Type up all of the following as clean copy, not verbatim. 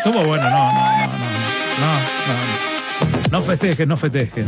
estuvo bueno, no festejes, no.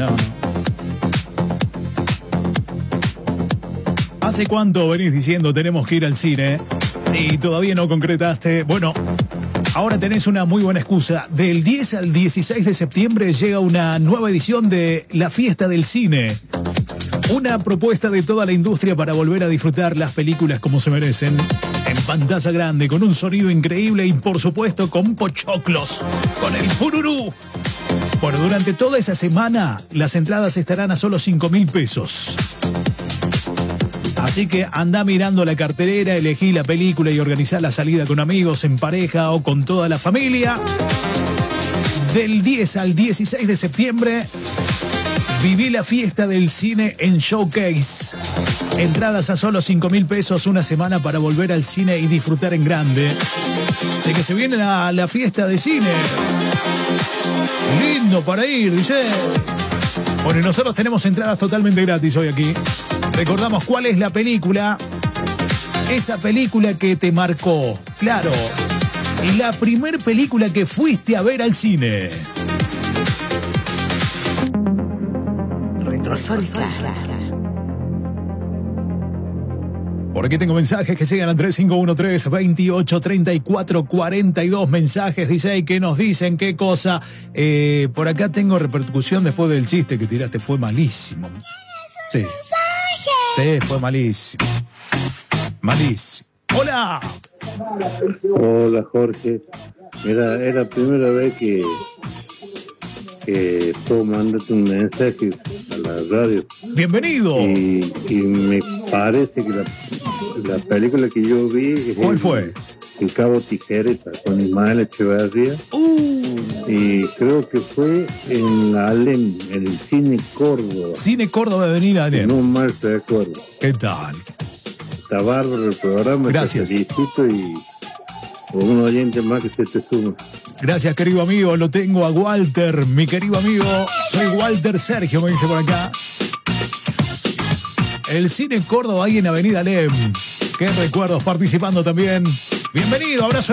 ¿Hace cuánto venís diciendo tenemos que ir al cine y todavía no concretaste? Bueno, ahora tenés una muy buena excusa. Del 10 al 16 de septiembre llega una nueva edición de La Fiesta del Cine. Una propuesta de toda la industria para volver a disfrutar las películas como se merecen, en pantalla grande, con un sonido increíble y por supuesto con pochoclos, con el pururú. Bueno, durante toda esa semana las entradas estarán a solo 5.000 pesos. Así que anda mirando la cartelera, elegí la película y organizá la salida con amigos, en pareja o con toda la familia. Del 10 al 16 de septiembre, viví la fiesta del cine en Showcase. Entradas a solo 5.000 pesos, una semana para volver al cine y disfrutar en grande. De que se viene la fiesta de cine. Lindo para ir, dice. Bueno, y nosotros tenemos entradas totalmente gratis hoy aquí. Recordamos cuál es la película. Esa película que te marcó. Claro. La primer película que fuiste a ver al cine. Retrosónica. Por aquí tengo mensajes que llegan al 3513-2834-42. Mensajes, DJ, que nos dicen qué cosa. Por acá tengo repercusión después del chiste que tiraste. Fue malísimo. Sí. Sí, fue malísimo. Malísimo. ¡Hola! Hola, Jorge. Mira, es la primera vez que puedo mandarte un mensaje a la radio. ¡Bienvenido! Y me parece que la película que yo vi... ¿Cuál fue? El Cabo Tijereta, con Ismael Echeverría. Y creo que fue en la Alem, en el Cine Córdoba. Cine Córdoba, Avenida Alem. No mal se acuerdo. ¿Qué tal? Está bárbaro el programa. Gracias. Te felicito y un oyente más que se te suma. Gracias, querido amigo. Lo tengo a Walter, mi querido amigo. Soy Walter Sergio, me dice por acá. El Cine Córdoba ahí en Avenida Alem. Qué recuerdos, participando también. Bienvenido, abrazo.